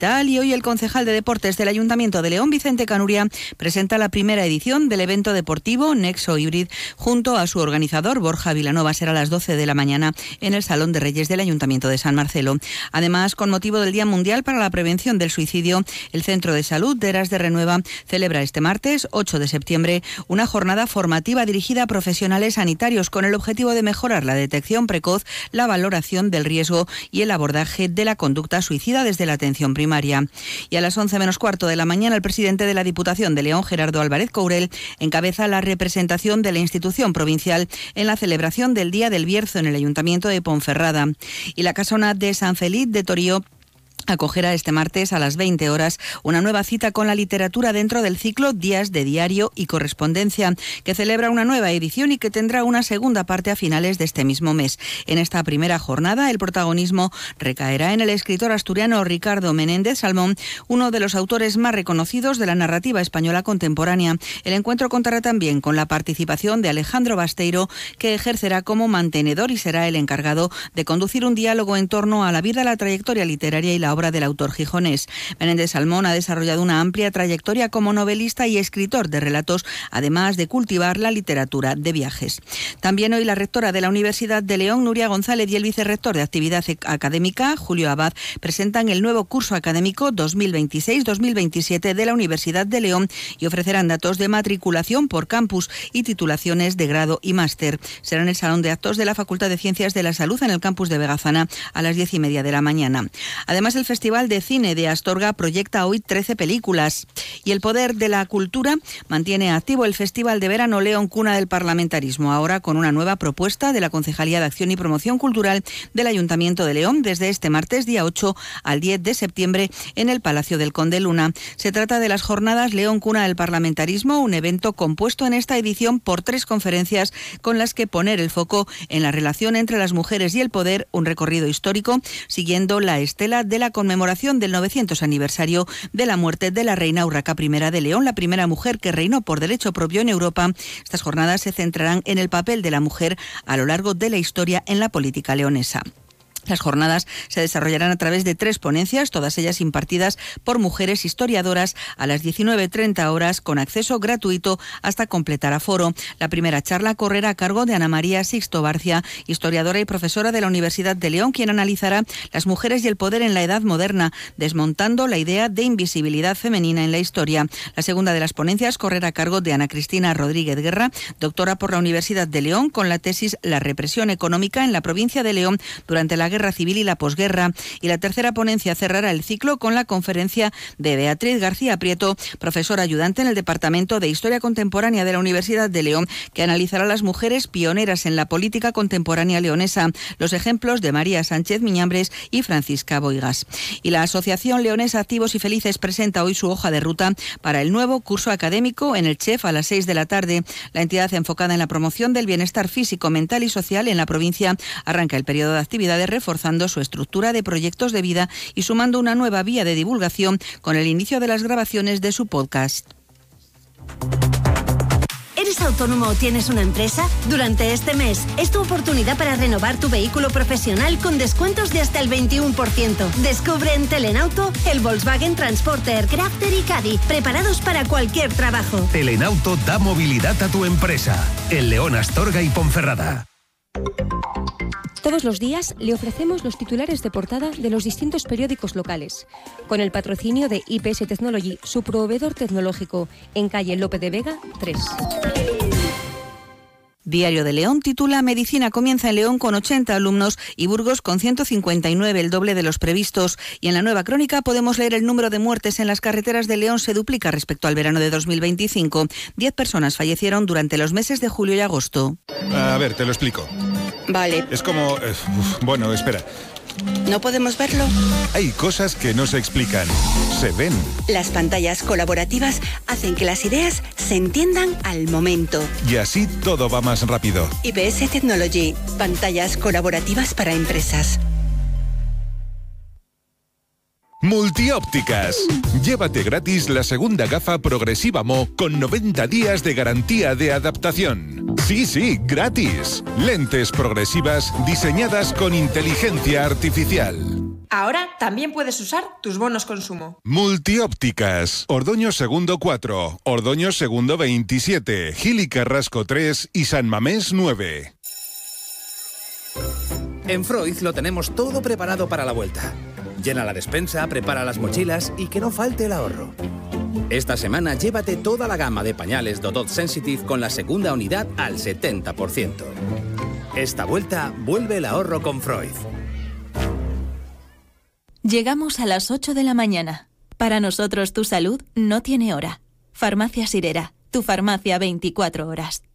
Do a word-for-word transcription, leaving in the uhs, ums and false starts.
capital. Y hoy el concejal de Deportes del Ayuntamiento de León, Vicente Canuria, presenta la primera edición del evento deportivo Nexo Hybrid junto a su organizador Borja Vilanova. Será a las doce de la mañana en el Salón de Reyes del Ayuntamiento de San Marcelo. Además, con motivo del Día Mundial para la Prevención del Suicidio, el Centro de Salud de Eras de Renueva celebra este martes, ocho de septiembre, una jornada formativa dirigida a profesionales sanitarios con el objetivo de mejorar la detección precoz, la valoración del riesgo y el abordaje de la conducta suicida desde la atención primaria. Y a las once menos cuarto de la mañana, el presidente de la Diputación de León, Gerardo Álvarez Courel, encabeza la representación de la institución provincial en la celebración del Día del Bierzo en el Ayuntamiento de Ponferrada. Y la casona de San Feliz de Torío acogerá este martes a las veinte horas una nueva cita con la literatura dentro del ciclo Días de Diario y Correspondencia, que celebra una nueva edición y que tendrá una segunda parte a finales de este mismo mes. En esta primera jornada, el protagonismo recaerá en el escritor asturiano Ricardo Menéndez Salmón, uno de los autores más reconocidos de la narrativa española contemporánea. El encuentro contará también con la participación de Alejandro Basteiro, que ejercerá como mantenedor y será el encargado de conducir un diálogo en torno a la vida, la trayectoria literaria y la obra del autor gijonés. Menéndez Salmón ha desarrollado una amplia trayectoria como novelista y escritor de relatos, además de cultivar la literatura de viajes. También hoy la rectora de la Universidad de León, Nuria González, y el vicerrector de Actividad Académica, Julio Abad, presentan el nuevo curso académico dos mil veintiséis dos mil veintisiete de la Universidad de León y ofrecerán datos de matriculación por campus y titulaciones de grado y máster. Será en el Salón de Actos de la Facultad de Ciencias de la Salud en el campus de Vegazana a las diez y media de la mañana. Además, el Festival de Cine de Astorga proyecta hoy trece películas y el Poder de la Cultura mantiene activo el Festival de Verano León Cuna del Parlamentarismo, ahora con una nueva propuesta de la Concejalía de Acción y Promoción Cultural del Ayuntamiento de León desde este martes día ocho al diez de septiembre en el Palacio del Conde Luna. Se trata de las Jornadas León Cuna del Parlamentarismo, un evento compuesto en esta edición por tres conferencias con las que poner el foco en la relación entre las mujeres y el poder, un recorrido histórico siguiendo la estela de la conmemoración del novecientos aniversario de la muerte de la reina Urraca primera de León, la primera mujer que reinó por derecho propio en Europa. Estas jornadas se centrarán en el papel de la mujer a lo largo de la historia en la política leonesa. Las jornadas se desarrollarán a través de tres ponencias, todas ellas impartidas por mujeres historiadoras a las diecinueve treinta horas con acceso gratuito hasta completar aforo. La primera charla correrá a cargo de Ana María Sixto Barcia, historiadora y profesora de la Universidad de León, quien analizará las mujeres y el poder en la Edad Moderna, desmontando la idea de invisibilidad femenina en la historia. La segunda de las ponencias correrá a cargo de Ana Cristina Rodríguez Guerra, doctora por la Universidad de León, con la tesis La represión económica en la provincia de León durante la Guerra Civil y la posguerra. Y la tercera ponencia cerrará el ciclo con la conferencia de Beatriz García Prieto, profesora ayudante en el Departamento de Historia Contemporánea de la Universidad de León, que analizará las mujeres pioneras en la política contemporánea leonesa, los ejemplos de María Sánchez Miñambres y Francisca Boigas. Y la Asociación Leonesa Activos y Felices presenta hoy su hoja de ruta para el nuevo curso académico en el C H E F a las seis de la tarde. La entidad enfocada en la promoción del bienestar físico, mental y social en la provincia arranca el periodo de actividades reforzando su estructura de proyectos de vida y sumando una nueva vía de divulgación con el inicio de las grabaciones de su podcast. ¿Eres autónomo o tienes una empresa? Durante este mes es tu oportunidad para renovar tu vehículo profesional con descuentos de hasta el veintiuno por ciento. Descubre en Telenauto el Volkswagen Transporter, Crafter y Caddy, preparados para cualquier trabajo. Telenauto da movilidad a tu empresa. En León, Astorga y Ponferrada. Todos los días le ofrecemos los titulares de portada de los distintos periódicos locales, con el patrocinio de I P S Technology, su proveedor tecnológico, en calle Lope de Vega tres. Diario de León titula Medicina comienza en León con ochenta alumnos y Burgos con ciento cincuenta y nueve, el doble de los previstos. Y en la nueva crónica podemos leer el número de muertes en las carreteras de León se duplica respecto al verano de dos mil veinticinco. Diez personas fallecieron durante los meses de julio y agosto. A ver, te lo explico. Vale. Es como... Eh, uf, bueno, espera. ¿No podemos verlo? Hay cosas que no se explican, se ven. Las pantallas colaborativas hacen que las ideas se entiendan al momento. Y así todo va más rápido. I P S Technology, pantallas colaborativas para empresas. Multiópticas. Llévate gratis la segunda gafa progresiva Mo con noventa días de garantía de adaptación. Sí, sí, gratis. Lentes progresivas diseñadas con inteligencia artificial. Ahora también puedes usar tus bonos consumo. Multiópticas. Ordoño Segundo cuatro, Ordoño Segundo veintisiete, Gil y Carrasco tres y San Mamés nueve. En Freud lo tenemos todo preparado para la vuelta. Llena la despensa, prepara las mochilas y que no falte el ahorro. Esta semana llévate toda la gama de pañales Dodot Sensitive con la segunda unidad al setenta por ciento. Esta vuelta vuelve el ahorro con Freud. Llegamos a las ocho de la mañana. Para nosotros tu salud no tiene hora. Farmacia Sirera, tu farmacia veinticuatro horas.